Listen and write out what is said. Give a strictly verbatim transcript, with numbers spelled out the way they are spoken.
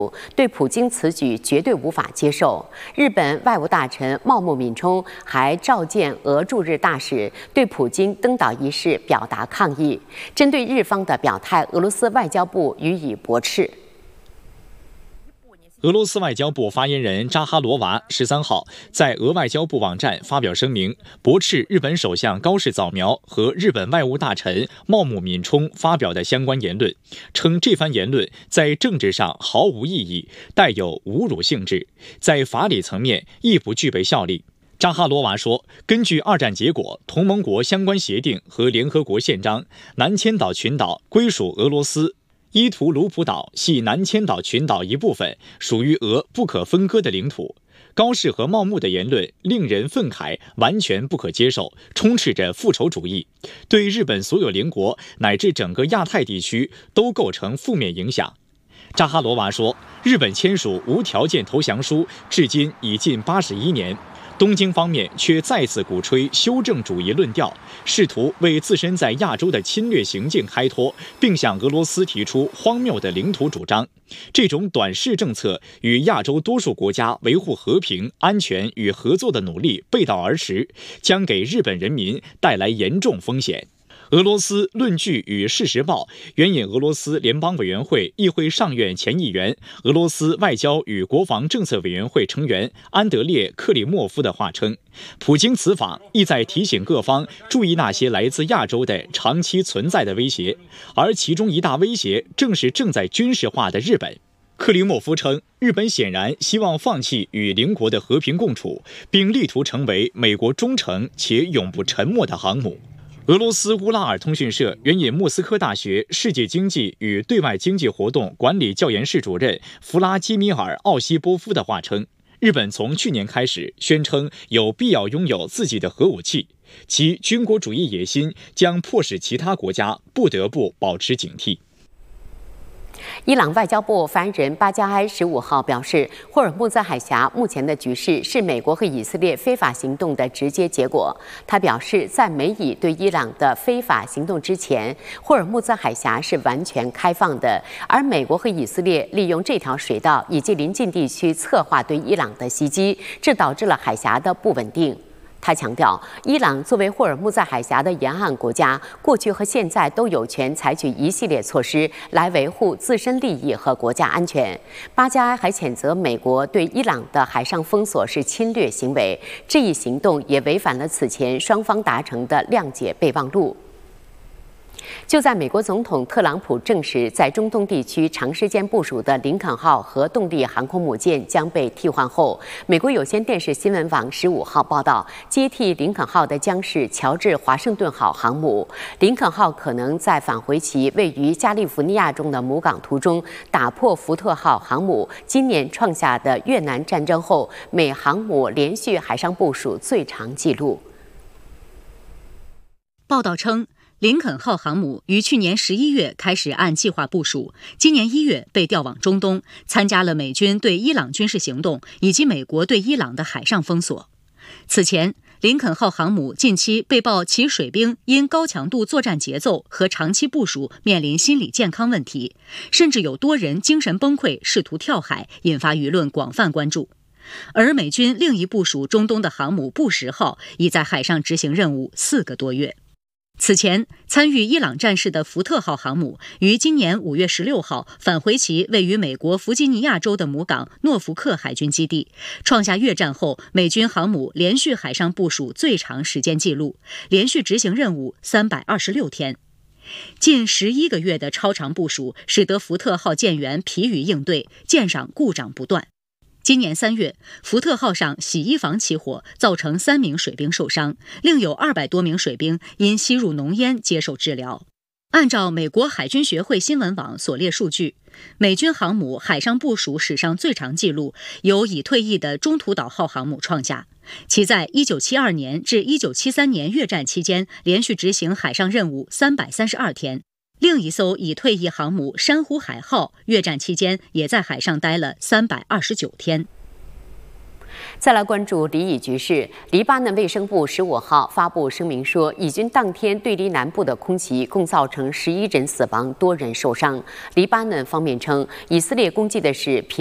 对普京此举绝对无法接受。日本外务大臣茂木敏充还召见俄驻日大使，对普京登岛一事表达抗议。针对日方的表态，俄罗斯外交部予以驳斥。 俄罗斯外交部发言人扎哈罗娃十三号在俄外交部网站发表声明，驳斥日本首相高市早苗和日本外务大臣茂木敏充发表的相关言论，称这番言论在政治上毫无意义，带有侮辱性质，在法理层面亦不具备效力。扎哈罗娃说，根据二战结果、同盟国相关协定和联合国宪章，南千岛群岛归属俄罗斯。伊图鲁普岛系南千岛群岛一部分，属于俄不可分割的领土。高市和茂木的言论令人愤慨，完全不可接受，充斥着复仇主义，对日本所有邻国乃至整个亚太地区都构成负面影响。扎哈罗娃说，日本签署无条件投降书至今已近八十一年。东京方面却再次鼓吹修正主义论调，试图为自身在亚洲的侵略行径开脱，并向俄罗斯提出荒谬的领土主张。这种短视政策与亚洲多数国家维护和平、安全与合作的努力背道而驰，将给日本人民带来严重风险。俄罗斯论据与事实报援引俄罗斯联邦委员会议会上院前议员、俄罗斯外交与国防政策委员会成员安德烈·克里莫夫的话称，普京此访意在提醒各方注意那些来自亚洲的长期存在的威胁，而其中一大威胁正是正在军事化的日本。克里莫夫称，日本显然希望放弃与邻国的和平共处，并力图成为美国忠诚且永不沉没的航母。俄罗斯乌拉尔通讯社援引莫斯科大学世界经济与对外经济活动管理教研室主任弗拉基米尔·奥西波夫的话称，日本从去年开始宣称有必要拥有自己的核武器，其军国主义野心将迫使其他国家不得不保持警惕。 伊朗外交部发言人巴加埃十五号表示，霍尔木兹海峡目前的局势是美国和以色列非法行动的直接结果。他表示，在美以对伊朗的非法行动之前，霍尔木兹海峡是完全开放的，而美国和以色列利用这条水道以及邻近地区策划对伊朗的袭击，这导致了海峡的不稳定。他强调，伊朗作为霍尔木兹海峡的沿岸国家，过去和现在都有权采取一系列措施来维护自身利益和国家安全。巴加埃还谴责美国对伊朗的海上封锁是侵略行为，这一行动也违反了此前双方达成的谅解备忘录。就在美国总统特朗普证实在中东地区长时间部署的林肯号核动力航空母舰将被替换后，美国有线电视新闻网十五号报道，接替林肯号的将是乔治华盛顿号航母。林肯号可能在返回其位于加利福尼亚中的母港途中，打破福特号航母今年创下的越南战争后美航母连续海上部署最长纪录。 报道称，林肯号航母于去年十一月开始按计划部署，今年一月被调往中东，参加了美军对伊朗军事行动以及美国对伊朗的海上封锁。此前，林肯号航母近期被曝其水兵因高强度作战节奏和长期部署面临心理健康问题，甚至有多人精神崩溃，试图跳海，引发舆论广泛关注。而美军另一部署中东的航母布什号已在海上执行任务四个多月。此前，参与伊朗战事的福特号航母于今年五月十六号返回其位于美国弗吉尼亚州的母港诺福克海军基地，创下越战后美军航母连续海上部署最长时间纪录，连续执行任务三百二十六天。近十一个月的超长部署，使得福特号舰员疲于应对，舰上故障不断。今年三月，福特号上洗衣房起火，造成三名水兵受伤，另有二百多名水兵因吸入浓烟接受治疗。按照美国海军学会新闻网所列数据，美军航母海上部署史上最长纪录由已退役的中途岛号航母创下，其在一九七二年至一九七三年越战期间连续执行海上任务三百三十二天。另一艘已退役航母珊瑚海号越战期间也在海上待了三百二十九天。 再来关注黎以局势。黎巴嫩卫生部十五号发布声明说，以军当天对黎南部的空袭共造成十一人死亡，多人受伤。黎巴嫩方面称，以色列攻击的是平